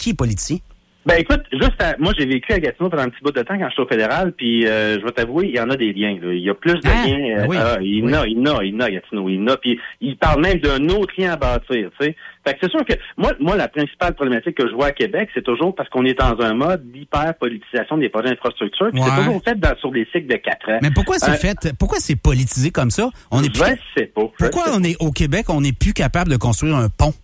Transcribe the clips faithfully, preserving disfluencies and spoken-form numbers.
qui est politicien? Ben écoute, juste à, moi j'ai vécu à Gatineau pendant un petit bout de temps quand j'étais au fédéral, puis euh, je vais t'avouer, il y en a des liens. Là. Il y a plus de ah, liens. Ben oui, euh, il y en oui. a, il y en a, il y en a à Gatineau, il y en a. Puis il parle même d'un autre lien à bâtir, tu sais. Fait que c'est sûr que moi, moi la principale problématique que je vois à Québec, c'est toujours parce qu'on est dans un mode d'hyper-politisation des projets d'infrastructure, puis ouais. c'est toujours fait dans, sur des cycles de quatre ans. Mais pourquoi c'est euh, fait? Pourquoi c'est politisé comme ça? On est je plus... sais pas. Pourquoi je sais on est au Québec, on n'est plus capable de construire un pont?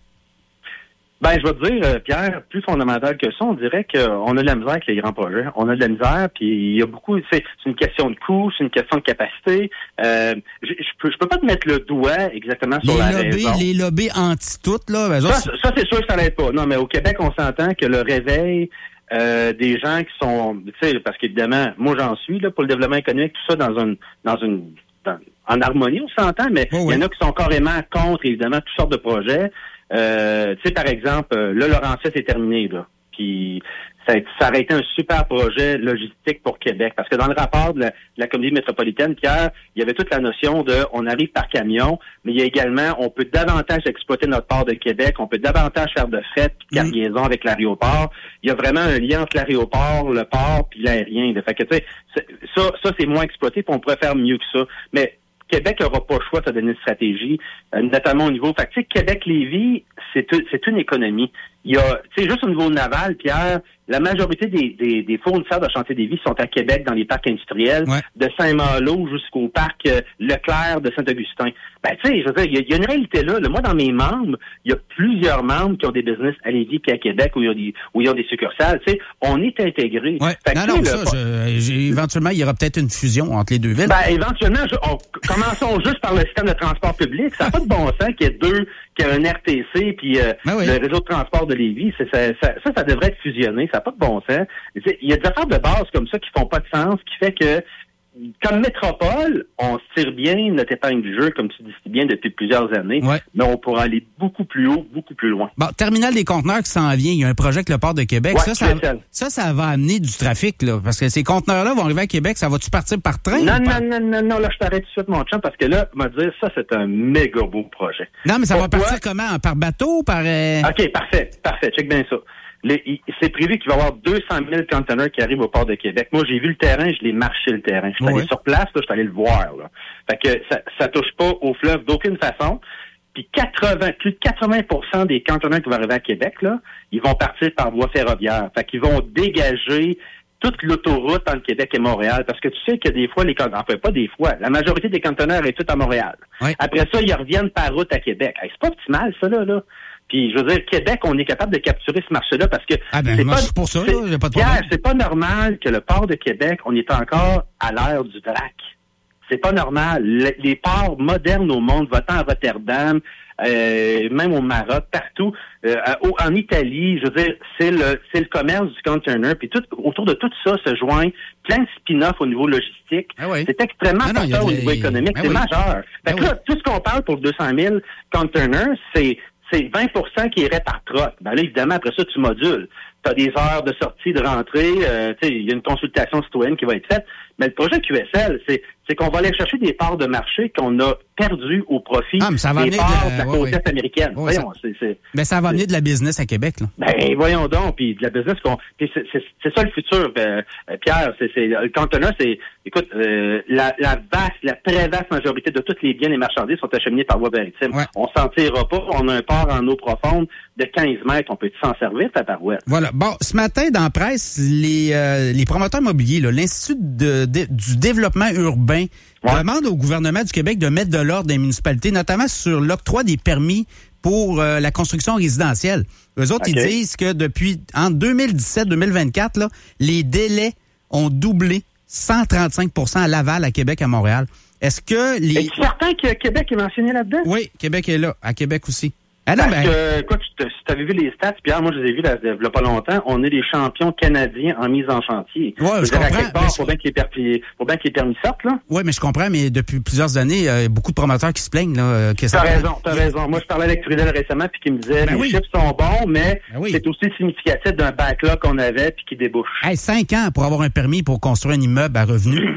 Ben, je vais te dire, euh, Pierre, plus fondamental que ça, on dirait qu'on a de la misère avec les grands projets. On a de la misère, puis il y a beaucoup, c'est, c'est une question de coût, c'est une question de capacité. Euh, je, je peux, je peux pas te mettre le doigt exactement sur les la lobbies, raison. Les lobbies anti-toutes, là. Ben, Ça, ça, ça, c'est sûr que ça n'aide pas. Non, mais au Québec, on s'entend que le réveil euh, des gens qui sont, tu sais, parce qu'évidemment, moi j'en suis là pour le développement économique, tout ça dans une, dans une, dans, en harmonie, on s'entend, mais il oh, y oui. en a qui sont carrément contre, évidemment, toutes sortes de projets. Euh, tu sais, par exemple, euh, là, Laurentides est terminé, là. Puis ça, ça aurait été un super projet logistique pour Québec. Parce que dans le rapport de la, de la communauté métropolitaine, Pierre, il y avait toute la notion de on arrive par camion, mais il y a également, on peut davantage exploiter notre port de Québec, on peut davantage faire de fret puis de cargaison mmh. avec l'aéroport. Il y a vraiment un lien entre l'aéroport, le port puis l'aérien. Fait que tu sais, ça, ça c'est moins exploité, puis on pourrait faire mieux que ça. Mais Québec n'aura pas le choix de donner une stratégie, euh, notamment au niveau... Fait que, tu sais, Québec-Lévis, c'est, c'est une économie. Il y a, tu sais, juste au niveau naval, Pierre, la majorité des, des, des fournisseurs de chantier des vies sont à Québec dans les parcs industriels, ouais. de Saint-Malo jusqu'au parc euh, Leclerc de Saint-Augustin. Ben, tu sais, je veux dire, il y, y a une réalité là, là. Moi, dans mes membres, il y a plusieurs membres qui ont des business à Lévis puis à Québec où il y a des, où il y a des succursales. Tu sais, on est intégrés. Ouais. Fait non, que, non, là, ça, je, j'ai, éventuellement, il y aura peut-être une fusion entre les deux villes. Ben, éventuellement, je, on, commençons juste par le système de transport public. Ça n'a pas de bon sens qu'il y ait deux, qu'il y ait un R T C puis euh, ben oui. le réseau de transport de Lévis. C'est, ça, ça, ça, ça devrait être fusionné. Ça n'a pas de bon sens. Il y a des affaires de base comme ça qui font pas de sens, qui fait que, comme métropole, on se tire bien notre épingle du jeu, comme tu dis si bien, depuis plusieurs années, ouais. mais on pourra aller beaucoup plus haut, beaucoup plus loin. Bon, terminal des conteneurs qui s'en vient, il y a un projet avec le port de Québec. Ouais, ça, ça, ça, ça va amener du trafic, là, parce que ces conteneurs-là vont arriver à Québec, ça va-tu partir par train? Non, non, par... non, non, non, là, je t'arrête tout de suite, mon chum, parce que là, on va dire, ça, c'est un méga beau projet. Non, mais ça Pourquoi? va partir comment? Par bateau, par... Euh... OK, parfait, parfait, check bien ça. Les, c'est prévu qu'il va y avoir deux cent mille conteneurs qui arrivent au port de Québec. Moi, j'ai vu le terrain, je l'ai marché le terrain. Je suis allé oui. sur place, là, je suis allé le voir. Là. Fait que ça, ça touche pas au fleuve d'aucune façon. Puis quatre-vingts, plus de quatre-vingts pour cent des conteneurs qui vont arriver à Québec, là, ils vont partir par voie ferroviaire. Fait qu'ils vont dégager toute l'autoroute entre Québec et Montréal. Parce que tu sais que des fois, les conteneurs, enfin pas des fois, la majorité des conteneurs est tout à Montréal. Oui. Après ça, ils reviennent par route à Québec. Hey, c'est pas optimal, ça, là, là. Puis, je veux dire, Québec, on est capable de capturer ce marché-là parce que... Ah ben, c'est moi, pas, je suis pour ça, c'est, là, j'ai pas de Pierre, problème. c'est pas normal que le port de Québec, on est encore à l'ère du vrac. C'est pas normal. Le, les ports modernes au monde, va-t'en à Rotterdam, euh, même au Maroc, partout, euh, en Italie, je veux dire, c'est le c'est le commerce du container, puis tout autour de tout ça se joint plein de spin-off au niveau logistique. Ah oui. C'est extrêmement ah non, important des... au niveau économique, ah c'est oui. majeur. Fait ah que oui. là, tout ce qu'on parle pour deux cent mille containers, c'est c'est vingt pour cent qui irait par troc. Ben là, évidemment, après ça, tu modules. Tu as des heures de sortie, de rentrée, euh, tu sais, il y a une consultation citoyenne qui va être faite. Mais le projet Q S L, c'est, c'est qu'on va aller chercher des parts de marché qu'on a perdues au profit ah, mais ça va des parts de, de la ouais, côte est ouais. américaine. Ouais, voyons, ça... c'est, c'est, mais ça va amener de la business à Québec, là. Ben, voyons donc, puis de la business qu'on... Puis c'est, c'est, c'est ça le futur, euh, Pierre. C'est, c'est, le conteneur, c'est... Écoute, euh, la, la vaste, la très vaste majorité de tous les biens et marchandises sont acheminés par voie maritime. Ouais. On s'en tirera pas. On a un port en eau profonde de quinze mètres. On peut s'en servir, ta parouette. Voilà. Bon, ce matin, dans la presse, les, euh, les promoteurs immobiliers, là, l'Institut de, de, du développement urbain ouais. demande au gouvernement du Québec de mettre de l'ordre dans les municipalités, notamment sur l'octroi des permis pour euh, la construction résidentielle. Eux autres, okay. ils disent que depuis en deux mille dix-sept deux mille vingt-quatre, là, les délais ont doublé cent trente-cinq pour cent à Laval, à Québec, à Montréal. Est-ce que les... Es-tu certain que Québec est mentionné là-dedans? Oui, Québec est là, à Québec aussi. Ah non, Parce ben... que, écoute, si tu avais vu les stats, Pierre, moi, je les ai vus il n'y a pas longtemps, on est des champions canadiens en mise en chantier. Oui, je, je comprends. Il faut bien que les permis, faut bien que les permis sortent, là. Oui, mais je comprends, mais depuis plusieurs années, il y a beaucoup de promoteurs qui se plaignent, là. Que t'as ça... raison, t'as raison. Moi, je parlais avec Trudel récemment, puis qui me disait, ben les oui. chiffres sont bons, mais ben oui. c'est aussi significatif d'un backlog qu'on avait, puis qui débouche. Hey, cinq ans pour avoir un permis pour construire un immeuble à revenu.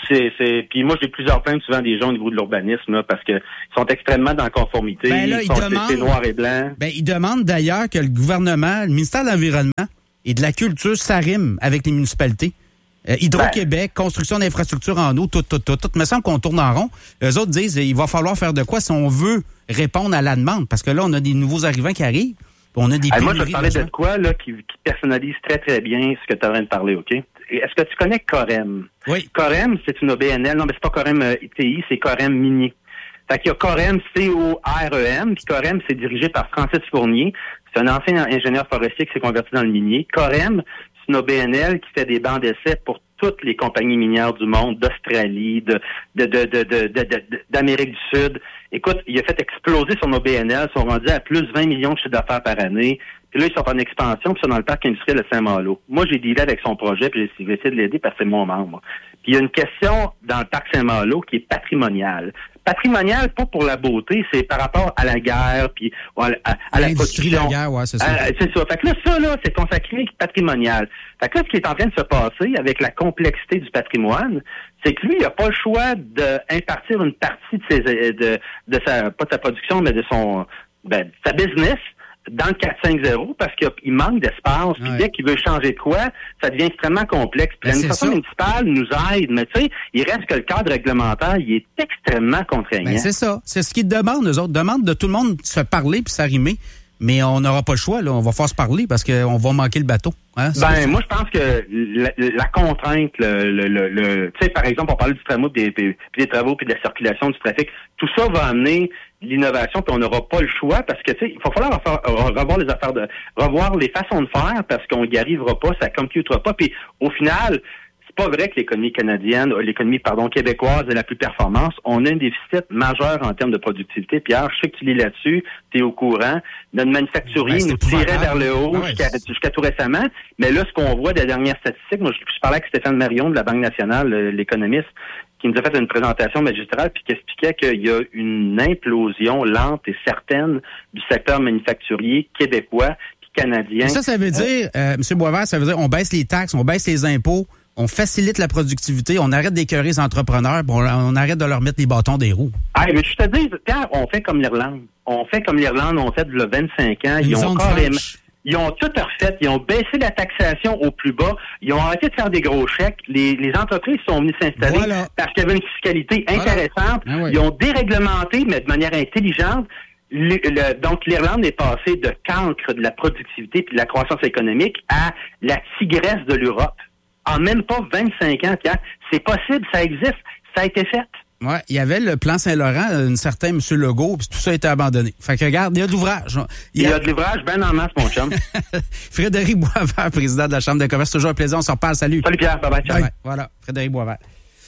c'est, c'est, puis moi j'ai plusieurs plaintes souvent des gens au niveau de l'urbanisme là, parce que ils sont extrêmement dans la conformité, ben là, ils sont demandent, c'est noir et blanc. Ben ils demandent d'ailleurs que le gouvernement, le ministère de l'Environnement et de la Culture s'arriment avec les municipalités. Euh, Hydro-Québec, ben, construction d'infrastructures en eau, tout, tout, tout, tout. Il me semble qu'on tourne en rond. Eux autres disent il va falloir faire de quoi si on veut répondre à la demande, parce que là on a des nouveaux arrivants qui arrivent. On a des Alors, moi, je vais te parler de quoi là, qui, qui personnalise très, très bien ce que tu as train de parler, OK? Est-ce que tu connais Corem? Oui. Corem, c'est une O B N L. Non, mais c'est pas Corem euh, T I, c'est Corem Minier. Fait qu'il y a Corem, C O R E M, puis Corem, c'est dirigé par Francis Fournier. C'est un ancien ingénieur forestier qui s'est converti dans le minier. Corem, c'est une O B N L qui fait des bancs d'essai pour toutes les compagnies minières du monde, d'Australie, de, de, de, de, de, de, de d'Amérique du Sud. Écoute, il a fait exploser son O B N L, ils sont rendus à plus de vingt millions de chiffres d'affaires par année. Puis là, ils sont en expansion, puis ils sont dans le parc industriel de Saint-Malo. Moi, j'ai dealé avec son projet, puis j'ai essayé de l'aider parce que c'est mon membre. Puis il y a une question dans le parc Saint-Malo qui est patrimoniale. Patrimonial, pas pour la beauté, c'est par rapport à la guerre, puis à, à, à la production. La guerre, ouais, c'est ça. Euh, c'est ça. Fait que là, ça, là, c'est consacré patrimonial. Fait que là, ce qui est en train de se passer avec la complexité du patrimoine, c'est que lui, il n'a pas le choix d'impartir une partie de ses, de, de sa, pas de sa production, mais de son, ben, de sa business dans le quatre cinq zéro parce qu'il manque d'espace. Puis ouais. Dès qu'il veut changer de quoi, ça devient extrêmement complexe. Puis ben, l'administration municipale nous aide, mais tu sais, il reste que le cadre réglementaire, il est extrêmement contraignant. Ben, c'est ça. C'est ce qu'ils demandent, eux autres. Demandent de tout le monde de se parler puis s'arrimer. Mais on n'aura pas le choix, là. On va faire se parler parce qu'on va manquer le bateau. Hein? Ben, moi, je pense que la, la contrainte, le, le, le, le tu sais, par exemple, on parlait du tramway, puis des, des travaux, puis de la circulation du trafic. Tout ça va amener l'innovation, puis on n'aura pas le choix parce que, tu sais, il va falloir refaire, revoir les affaires de, revoir les façons de faire parce qu'on n'y arrivera pas, ça computera pas. Puis, au final, c'est pas vrai que l'économie canadienne, l'économie, pardon, québécoise est la plus performante. On a un déficit majeur en termes de productivité. Pierre, je sais que tu lis là-dessus, tu es au courant. Notre manufacturier ben, nous tirait vers le haut ouais, jusqu'à, jusqu'à tout récemment. Mais là, ce qu'on voit des dernières statistiques, moi, je, je parlais avec Stéphane Marion de la Banque nationale, l'économiste, qui nous a fait une présentation magistrale puis qui expliquait qu'il y a une implosion lente et certaine du secteur manufacturier québécois puis canadien. Et ça, ça veut dire, euh, M. Boisvert, ça veut dire on baisse les taxes, on baisse les impôts, on facilite la productivité, on arrête d'écœurer les entrepreneurs, on, on arrête de leur mettre les bâtons des roues. Ah, mais je te dis, Pierre, on fait comme l'Irlande. On fait comme l'Irlande, on fait le vingt-cinq ans. Une ils ont carrément, franche. Ils ont tout refait. Ils ont baissé la taxation au plus bas. Ils ont arrêté de faire des gros chèques. Les, les entreprises sont venues s'installer voilà. parce qu'il y avait une fiscalité intéressante. Voilà. Ah oui. Ils ont déréglementé, mais de manière intelligente. Le, le, donc, l'Irlande est passée de cancre de la productivité et de la croissance économique à la tigresse de l'Europe. En même pas vingt-cinq ans, Pierre. C'est possible, ça existe, ça a été fait. Ouais, il y avait le plan Saint-Laurent, un certain M. Legault, puis tout ça a été abandonné. Fait que regarde, il y a de l'ouvrage. Il y a, il y a de l'ouvrage bien en masse, mon chum. Frédéric Boisvert, président de la Chambre de commerce, toujours un plaisir, on s'en reparle, salut. Salut Pierre, bye bye. Ciao. Ouais, voilà, Frédéric Boisvert.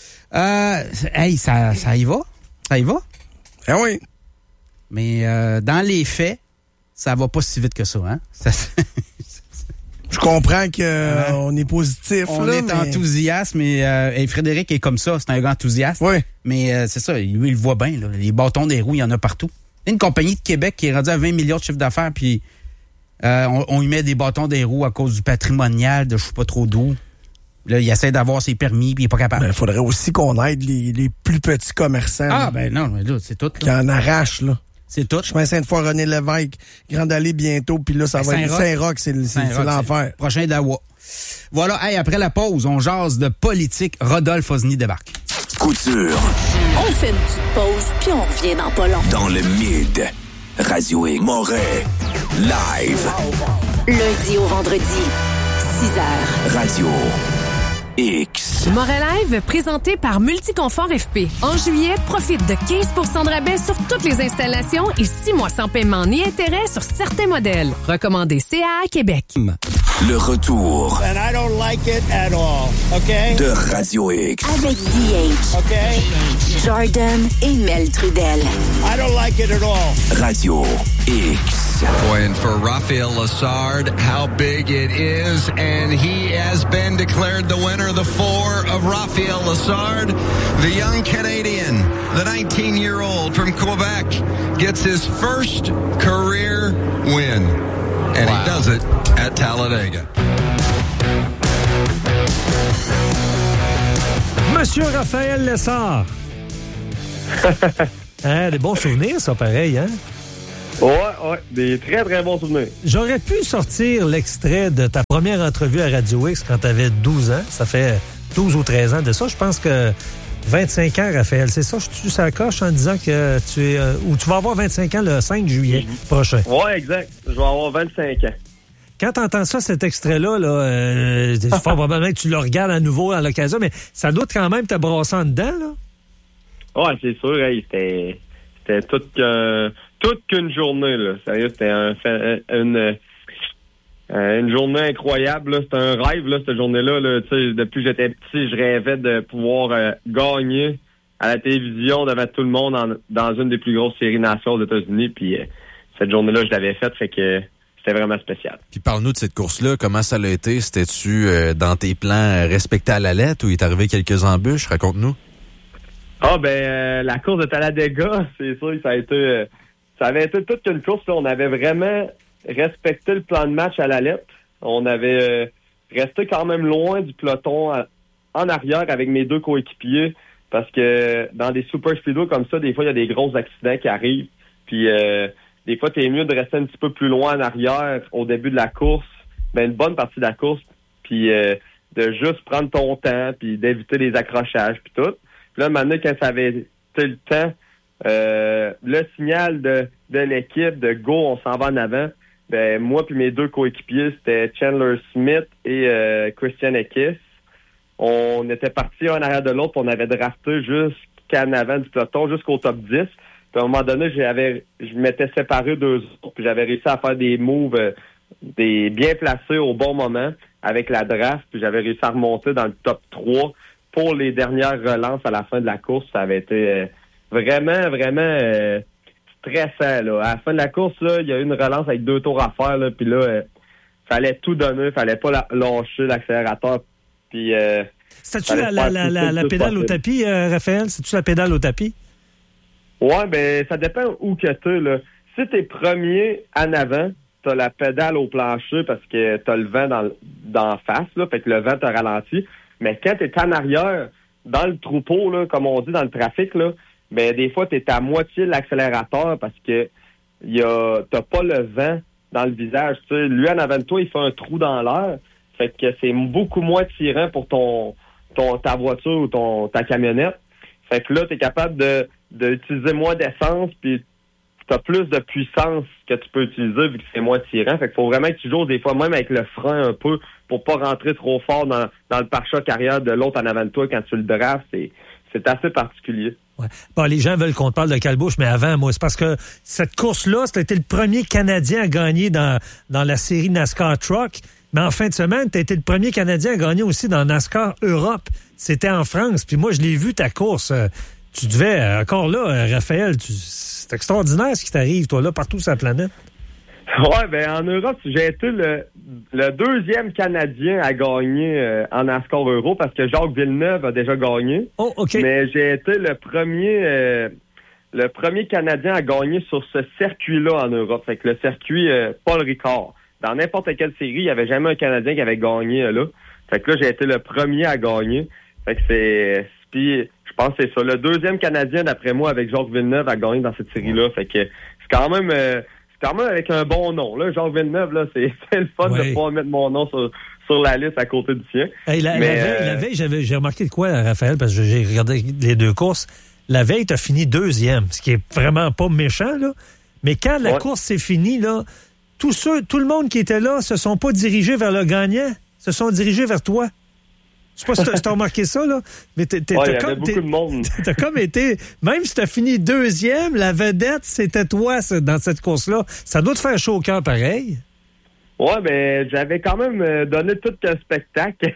Euh, hey, ça, ça y va? Ça y va? Eh oui. Mais euh, dans les faits, ça va pas si vite que ça, hein? Ça, Je comprends qu'on euh, est positif. On là, est mais... enthousiaste, mais euh, et Frédéric est comme ça, c'est un gars enthousiaste. Oui. Mais euh, c'est ça, lui, il le voit bien. Là, les bâtons des roues, il y en a partout. Il y a une compagnie de Québec qui est rendue à vingt millions de chiffre d'affaires, puis euh, on, on y met des bâtons des roues à cause du patrimonial, de je sais pas trop d'où. Là, il essaie d'avoir ses permis, puis il est pas capable. Il faudrait aussi qu'on aide les, les plus petits commerçants. Ah, là, ben non, mais là, c'est tout. Là. Qui en arrachent, là. C'est tout. Chemin Sainte-Foy, René Lévesque, Grande Allée bientôt, puis là, ça va être Saint-Roch, c'est, c'est, c'est l'enfer. Prochain d'Awa. Voilà, hey, après la pause, on jase de politique. Rodolphe Osny débarque. Couture. On fait une petite pause, puis on revient dans pas long. Dans le Mid. Radio X. Moret. Live. Lundi au vendredi, six heures. Radio X. Moret Live, présenté par Multiconfort F P. En juillet, profite de quinze pour cent de rabais sur toutes les installations et six mois sans paiement ni intérêt sur certains modèles. Recommandé C A A Québec. Le retour. And I don't like it at all, okay? De Radio X. Avec D H. Okay? Jordan et Mel Trudel. I don't like it at all. Radio X. And for Rafael Lessard, how big it is, and he has been declared the winner of the four of Rafael Lessard. The young Canadian, the nineteen-year-old from Quebec, gets his first career win. And wow. He does it at Talladega. Monsieur Raphaël Lessard. Hein, des bons souvenirs, ça, pareil, hein? Ouais, ouais, des très, très bons souvenirs. J'aurais pu sortir l'extrait de ta première entrevue à Radio X quand tu avais douze ans. Ça fait douze ou treize ans de ça. Je pense que vingt-cinq ans, Raphaël, c'est ça? Je tue sa coche en disant que tu es... Euh, ou tu vas avoir vingt-cinq ans le cinq juillet prochain. Ouais, exact. Je vais avoir vingt-cinq ans. Quand tu entends ça, cet extrait-là, là, euh, probablement que tu le regardes à nouveau à l'occasion, mais ça doit quand même te brasser en dedans, là? Ouais, c'est sûr. Hey, c'était, c'était toute, qu'un, toute qu'une journée, là. Sérieux, c'était un, une, une journée incroyable, là. C'était un rêve, là, cette journée-là. Là. Tu sais, depuis que j'étais petit, je rêvais de pouvoir euh, gagner à la télévision devant tout le monde en, dans une des plus grosses séries nationales aux États-Unis. Puis euh, cette journée-là, je l'avais faite, fait que c'était vraiment spécial. Puis parle-nous de cette course-là. Comment ça l'a été? C'était-tu euh, dans tes plans respectés à la lettre ou il est arrivé quelques embûches? Raconte-nous. Ah, ben, euh, la course de Talladega, c'est sûr, ça a été, euh, ça avait été toute une course, là. On avait vraiment respecté le plan de match à la lettre. On avait euh, resté quand même loin du peloton à, en arrière avec mes deux coéquipiers parce que dans des super speedways comme ça, des fois, il y a des gros accidents qui arrivent. Puis, euh, des fois, t'es mieux de rester un petit peu plus loin en arrière au début de la course, ben, une bonne partie de la course, puis euh, de juste prendre ton temps, puis d'éviter les accrochages, puis tout. Puis là, maintenant, quand ça avait été le temps, euh, le signal de, de l'équipe de go, on s'en va en avant. Ben moi puis mes deux coéquipiers, c'était Chandler Smith et euh, Christian Eckes. On était partis un en arrière de l'autre, puis on avait drafté jusqu'en avant du peloton, jusqu'au top dix. Puis à un moment donné, j'avais, je m'étais séparé d'eux autres, puis j'avais réussi à faire des moves euh, des bien placés au bon moment avec la draft, puis j'avais réussi à remonter dans le top trois. Pour les dernières relances à la fin de la course, ça avait été euh, vraiment, vraiment euh, stressant. Là. À la fin de la course, là, il y a eu une relance avec deux tours à faire, là, puis là, euh, fallait tout donner, fallait pas la- lâcher l'accélérateur. Puis, euh, C'est-tu la, la, la, la, la pédale au tapis, euh, Raphaël? C'est-tu la pédale au tapis? Ouais, ben ça dépend où que t'es, là. Si t'es premier en avant, t'as la pédale au plancher parce que t'as le vent dans, dans face, là, fait que le vent te ralentit. Mais quand t'es en arrière, dans le troupeau, là, comme on dit dans le trafic, là, ben des fois t'es à moitié de l'accélérateur parce que y a t'as pas le vent dans le visage. Tu sais, lui en avant de toi, il fait un trou dans l'air. Fait que c'est beaucoup moins tirant pour ton ton ta voiture ou ton ta camionnette. Fait que là, t'es capable de d'utiliser moins d'essence, puis t'as plus de puissance que tu peux utiliser vu que c'est moins tirant. Fait qu'il faut vraiment que tu joues des fois même avec le frein un peu pour pas rentrer trop fort dans, dans le pare-choc arrière de l'autre en avant de toi quand tu le drafts. C'est, c'est assez particulier. Ouais. Bon, les gens veulent qu'on te parle de Calbouche, mais avant, moi, c'est parce que cette course-là, c'était le premier Canadien à gagner dans, dans la série NASCAR Truck. Mais en fin de semaine, tu as été le premier Canadien à gagner aussi dans NASCAR Europe. C'était en France. Puis moi, je l'ai vu, ta course. Tu devais, encore là, Raphaël, tu, c'est extraordinaire ce qui t'arrive, toi, là, partout sur la planète. Ouais, ben en Europe, j'ai été le, le deuxième Canadien à gagner euh, en NASCAR Euro parce que Jacques Villeneuve a déjà gagné. Oh, OK. Mais j'ai été le premier euh, le premier Canadien à gagner sur ce circuit-là en Europe. Fait que le circuit euh, Paul Ricard. Dans n'importe quelle série, il n'y avait jamais un Canadien qui avait gagné euh, là. Fait que là, j'ai été le premier à gagner. Fait que c'est... Puis, je pense que c'est ça. Le deuxième Canadien, d'après moi, avec Jacques Villeneuve, a gagné dans cette série-là. Fait que c'est quand même... Euh, c'est quand même avec un bon nom. Là. Jacques Villeneuve, là, c'est, c'est le fun oui. de pouvoir mettre mon nom sur, sur la liste à côté du sien. Hey, la, Mais, la, veille, euh... la veille, j'avais, j'ai remarqué de quoi, Raphaël, parce que j'ai regardé les deux courses. La veille, t'as fini deuxième, ce qui est vraiment pas méchant, là. Mais quand la ouais. course s'est finie, là, tous ceux, tout le monde qui était là se sont pas dirigés vers le gagnant, se sont dirigés vers toi. Je sais pas si t'as remarqué ça, là, mais t'es, t'es, ouais, t'as, y avait comme, beaucoup t'es, de monde. T'as comme été, même si t'as fini deuxième, la vedette, c'était toi dans cette course-là. Ça doit te faire chaud au cœur pareil. Ouais, ben j'avais quand même donné tout un spectacle.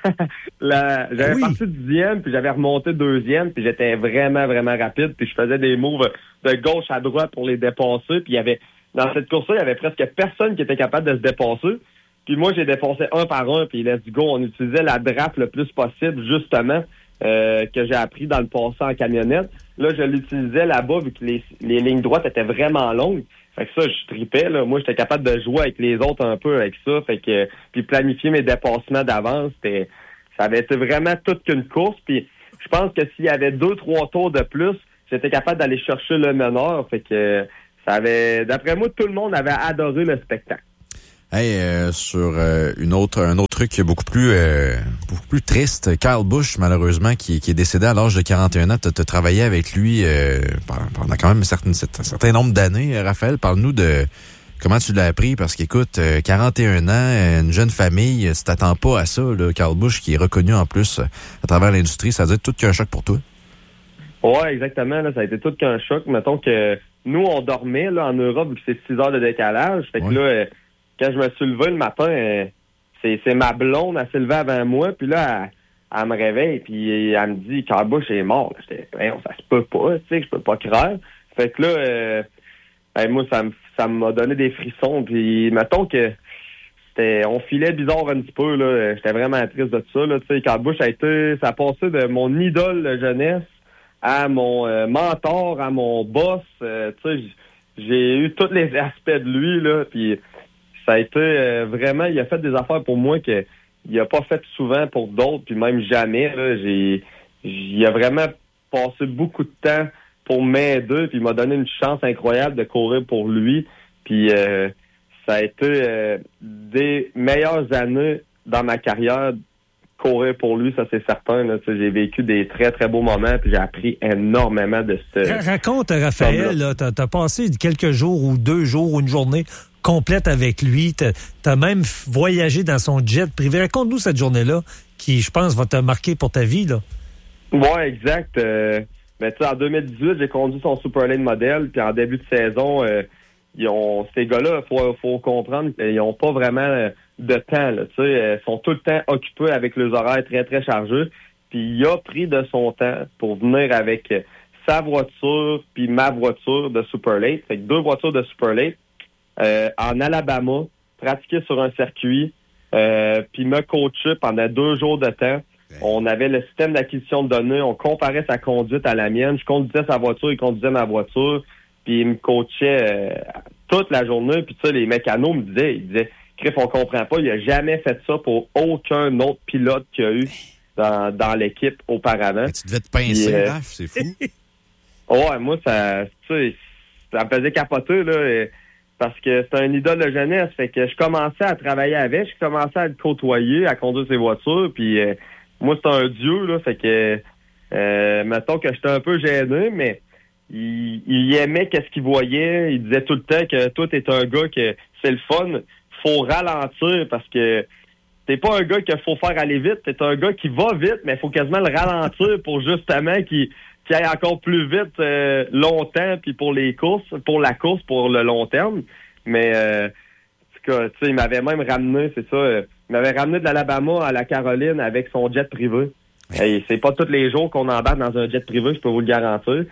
la, j'avais oui. parti dixième, puis j'avais remonté deuxième, puis j'étais vraiment, vraiment rapide, puis je faisais des moves de gauche à droite pour les dépasser, puis il y avait, dans cette course-là, il y avait presque personne qui était capable de se dépasser. Puis moi, j'ai défoncé un par un, puis let's go, on utilisait la draft le plus possible, justement, euh, que j'ai appris dans le passé en camionnette. Là, je l'utilisais là-bas, vu que les, les lignes droites étaient vraiment longues. Fait que ça, je tripais, là. Moi, j'étais capable de jouer avec les autres un peu avec ça. Fait que, puis planifier mes dépassements d'avance, c'était, ça avait été vraiment toute qu'une course. Puis je pense que s'il y avait deux, trois tours de plus, j'étais capable d'aller chercher le meneur. Fait que ça avait, d'après moi, tout le monde avait adoré le spectacle. Hey, euh, sur euh, une autre, un autre truc beaucoup plus, euh, beaucoup plus triste, Kyle Busch, malheureusement, qui, qui est décédé à l'âge de quarante et un ans. Tu as travaillé avec lui euh, pendant quand même un certain, un certain nombre d'années. Raphaël, parle-nous de comment tu l'as appris, parce qu'écoute, euh, quarante et un ans, une jeune famille, si t'attends pas à ça, là, Kyle Busch, qui est reconnu en plus à travers l'industrie, ça doit être tout qu'un choc pour toi. Ouais, exactement. Là, ça a été tout qu'un choc. Mettons que nous, on dormait là en Europe, vu que c'est six heures de décalage. Fait que ouais. là, euh, quand je me suis levé le matin, euh, c'est, c'est ma blonde, elle s'est levée avant moi, puis là, elle, elle me réveille, puis elle me dit « Kyle Busch est mort. » J'étais « ça se peut pas, tu sais, je peux pas croire. » Fait que là, euh, ben, moi, ça me ça m'a donné des frissons, puis mettons que c'était, on filait bizarre un petit peu, là. J'étais vraiment triste de ça, là. Tu sais, Kyle Busch a été, ça a passé de mon idole de jeunesse à mon euh, mentor, à mon boss. Euh, tu sais, j'ai eu tous les aspects de lui, là, puis ça a été euh, vraiment, il a fait des affaires pour moi que il a pas fait souvent pour d'autres, puis même jamais, là. J'ai, il a vraiment passé beaucoup de temps pour m'aider, puis il m'a donné une chance incroyable de courir pour lui. Puis euh, ça a été euh, des meilleures années dans ma carrière, courir pour lui, ça c'est certain. Là. J'ai vécu des très, très beaux moments, puis j'ai appris énormément de ce... Raconte, Raphaël, là, t'as, t'as passé quelques jours ou deux jours ou une journée complète avec lui. T'as, t'as même voyagé dans son jet privé. Raconte-nous cette journée-là, qui, je pense, va te marquer pour ta vie, là. Ouais, exact. Euh, ben, tu sais, en deux mille dix-huit, j'ai conduit son Superlane modèle, puis en début de saison, euh, ils ont, ces gars-là, faut, faut comprendre qu'ils n'ont pas vraiment de temps, là, tu sais, ils sont tout le temps occupés avec leurs horaires très, très chargés, puis il a pris de son temps pour venir avec sa voiture puis ma voiture de Superlane, fait que deux voitures de Superlane, euh, en Alabama, pratiquer sur un circuit, euh, puis me coacher pendant deux jours de temps. On avait le système d'acquisition de données, on comparait sa conduite à la mienne, je conduisais sa voiture, il conduisait ma voiture, puis il me coachait euh, toute la journée, puis tu sais, les mécanos me disaient, ils disaient, Criff, on comprend pas, il a jamais fait ça pour aucun autre pilote qu'il y a eu dans, dans l'équipe auparavant. Mais tu devais te pincer, euh, Raph, c'est fou. Ouais, moi, ça, tu sais, ça me faisait capoter, là, et, parce que c'est un idole de jeunesse, fait que je commençais à travailler avec, je commençais à le côtoyer, à conduire ses voitures, puis euh, moi, c'est un dieu, là, fait que, euh, mettons que j'étais un peu gêné, mais il, il aimait qu'est-ce qu'il voyait, il disait tout le temps que toi, t'es un gars que c'est le fun, faut ralentir parce que t'es pas un gars qu'il faut faire aller vite, t'es un gars qui va vite, mais il faut quasiment le ralentir pour justement qu'il, qu'il aille encore plus vite euh, longtemps, puis pour les courses, pour la course, pour le long terme. Mais euh, en tout cas, tu sais, il m'avait même ramené, c'est ça, euh, il m'avait ramené de l'Alabama à la Caroline avec son jet privé. Hey, c'est pas tous les jours qu'on embarque dans un jet privé, je peux vous le garantir.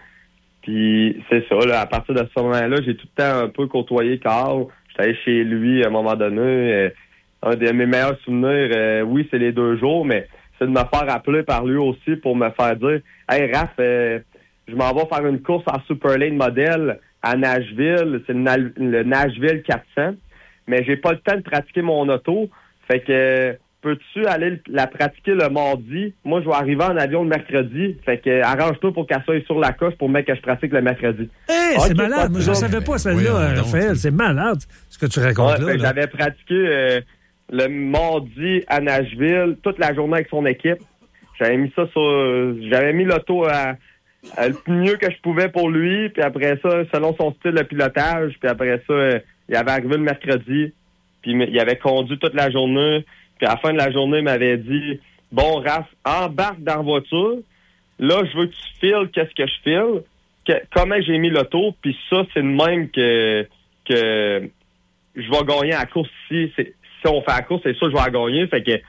Puis c'est ça, là, à partir de ce moment-là, j'ai tout le temps un peu côtoyé Carl. J'étais allé chez lui à un moment donné. Euh, un de mes meilleurs souvenirs, euh, oui, c'est les deux jours, mais c'est de me faire appeler par lui aussi pour me faire dire « Hey, Raph, euh, je m'en vais faire une course en Superlane modèle à Nashville. C'est le, Na- le Nashville quatre cents. Mais j'ai pas le temps de pratiquer mon auto. Fait que... peux-tu aller la pratiquer le mardi? Moi, je vais arriver en avion le mercredi. Fait que arrange-toi pour qu'elle soit sur la coche pour mettre que je pratique le mercredi. Hey, okay, c'est malade. Moi, je ne savais pas celle-là, oui, Raphaël. C'est malade ce que tu racontes ouais, là. J'avais pratiqué euh, le mardi à Nashville toute la journée avec son équipe. J'avais mis ça sur... J'avais mis l'auto à, à le mieux que je pouvais pour lui. Puis après ça, selon son style de pilotage. Puis après ça, euh, il avait arrivé le mercredi. Puis il avait conduit toute la journée. Puis à la fin de la journée, il m'avait dit « Bon, Raph, embarque dans la voiture. Là, je veux que tu files qu'est-ce que je file. Que, comment j'ai mis l'auto. Puis ça, c'est de même que, que je vais gagner à la course. Si, si on fait la course, c'est ça que je vais la gagner. Fait que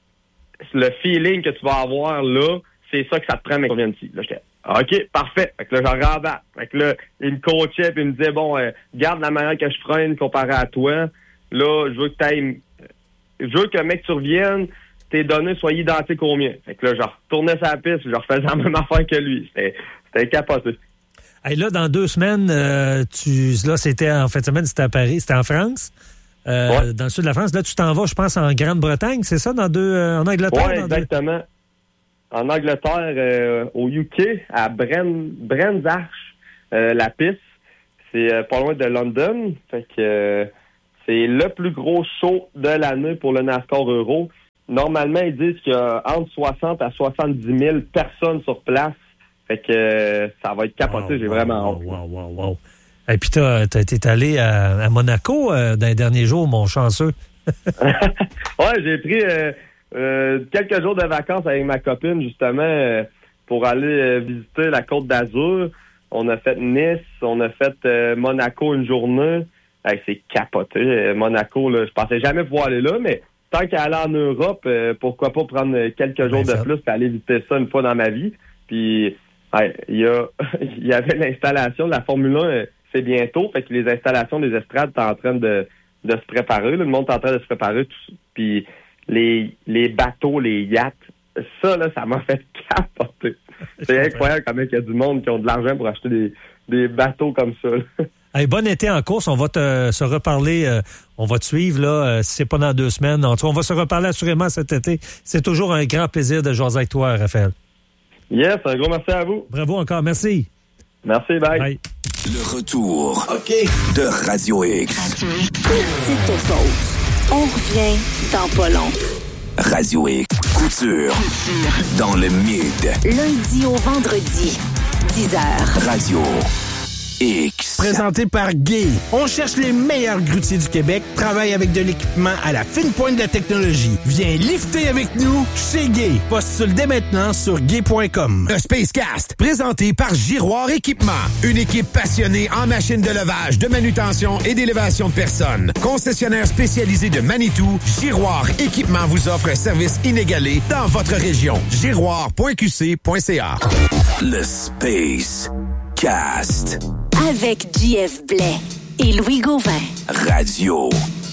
le feeling que tu vas avoir là, c'est ça que ça te prend, mais qu'on vient ici. » Là, j'étais « OK, parfait. » Fait que là, j'en rembarque. Fait que là, il me coachait puis il me disait « Bon, euh, garde la manière que je freine comparé à toi. Là, je veux que tu ailles... Je veux que, mec, tu reviennes, tes données soient identiques aux miens. » Fait que là, je retournais sur la piste, je refaisais la même affaire que lui. C'était, c'était capoté. Hey, là, dans deux semaines, euh, tu, là, c'était en fin de semaine, c'était à Paris, c'était en France, euh, ouais. Dans le sud de la France. Là, tu t'en vas, je pense, en Grande-Bretagne, c'est ça, dans deux, euh, en Angleterre? Oui, exactement. en Angleterre, euh, au U K, à Bren, Brands Arch, euh, la piste. C'est euh, pas loin de London. Fait que euh, c'est le plus gros show de l'année pour le NASCAR Euro. Normalement, ils disent qu'il y a entre soixante à soixante-dix mille personnes sur place. Fait que euh, ça va être capoté. Wow, J'ai wow, vraiment hâte. Wow, wow, wow. Et puis, t'as, t'as été allé à, à Monaco euh, dans les derniers jours, mon chanceux. Ouais, j'ai pris euh, euh, quelques jours de vacances avec ma copine, justement, euh, pour aller euh, visiter la Côte d'Azur. On a fait Nice, on a fait euh, Monaco une journée. Hey, c'est capoté. Euh, Monaco, là, je pensais jamais pouvoir aller là, mais tant qu'à aller en Europe, euh, pourquoi pas prendre quelques jours Ben, de plus et aller visiter ça une fois dans ma vie. Puis, hey, il y a, il y avait l'installation de la Formule un, euh, c'est bientôt, fait que les installations des estrades sont en train de, de se préparer. Là, le monde est en train de se préparer. Tout, puis les, les bateaux, les yachts, ça, là, ça m'a fait capoter. C'est incroyable quand même qu'il y a du monde qui ont de l'argent pour acheter des, des bateaux comme ça. Hey, bon été en course. On va te, se reparler. Euh, on va te suivre, là, euh, si c'est pas dans deux semaines. En tout cas, on va se reparler assurément cet été. C'est toujours un grand plaisir de jaser avec toi, Raphaël. Yes, un gros merci à vous. Bravo encore. Merci. Merci, bye. Bye. Le retour okay. de Radio X. Petite pause. On revient dans pas long. Radio X. Couture. Dans le mid. Lundi au vendredi. dix heures. Radio X. Présenté par Gay. On cherche les meilleurs grutiers du Québec, travaille avec de l'équipement à la fine pointe de la technologie. Viens lifter avec nous chez Gay. Postule dès maintenant sur gay point com. Le Spacecast, présenté par Giroir Équipement. Une équipe passionnée en machines de levage, de manutention et d'élévation de personnes. Concessionnaire spécialisé de Manitou, Giroir Équipement vous offre un service inégalé dans votre région. giroir point q c point c a. Le Space Cast. Avec J F Blais et Louis Gauvin. Radio